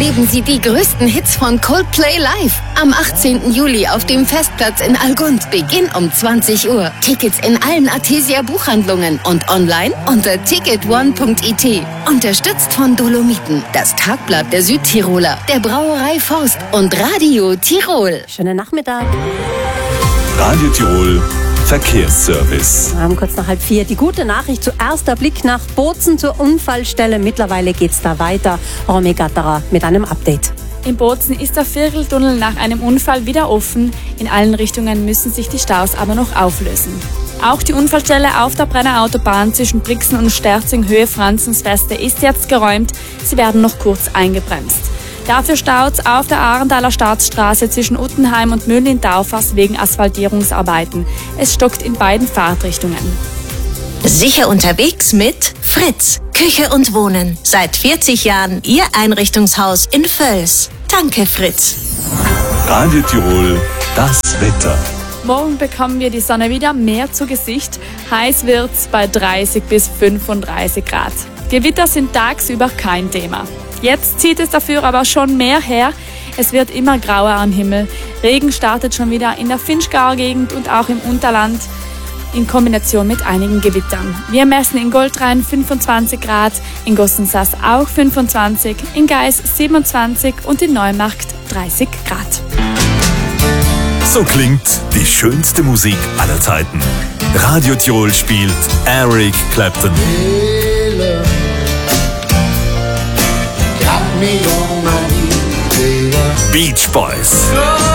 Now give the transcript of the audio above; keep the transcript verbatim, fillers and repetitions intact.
Erleben Sie die größten Hits von Coldplay live. Am achtzehnten Juli auf dem Festplatz in Algund. Beginn um zwanzig Uhr. Tickets in allen Artesia Buchhandlungen und online unter ticket one punkt i t. Unterstützt von Dolomiten, das Tagblatt der Südtiroler, der Brauerei Forst und Radio Tirol. Schönen Nachmittag. Radio Tirol Verkehrsservice. Wir haben kurz nach halb vier. Die gute Nachricht: zuerst der Blick nach Bozen zur Unfallstelle. Mittlerweile geht's da weiter. Romy Gatterer mit einem Update. In Bozen ist der Vierteltunnel nach einem Unfall wieder offen. In allen Richtungen müssen sich die Staus aber noch auflösen. Auch die Unfallstelle auf der Brenner Autobahn zwischen Brixen und Sterzing Höhe Franzensfeste ist jetzt geräumt. Sie werden noch kurz eingebremst. Dafür staut's auf der Ahrenthaler Staatsstraße zwischen Uttenheim und Mühlen in Taufers wegen Asphaltierungsarbeiten. Es stockt in beiden Fahrtrichtungen. Sicher unterwegs mit Fritz. Küche und Wohnen. Seit vierzig Jahren Ihr Einrichtungshaus in Völs. Danke, Fritz. Radio Tirol, das Wetter. Morgen bekommen wir die Sonne wieder mehr zu Gesicht. Heiß wird's bei dreißig bis fünfunddreißig Grad. Gewitter sind tagsüber kein Thema. Jetzt zieht es dafür aber schon mehr her. Es wird immer grauer am Himmel. Regen startet schon wieder in der Finchgauer Gegend und auch im Unterland in Kombination mit einigen Gewittern. Wir messen in Goldrhein fünfundzwanzig Grad, in Gossensass auch fünfundzwanzig, in Geis siebenundzwanzig und in Neumarkt dreißig Grad. So klingt die schönste Musik aller Zeiten. Radio Tirol spielt Eric Clapton. Beach Boys.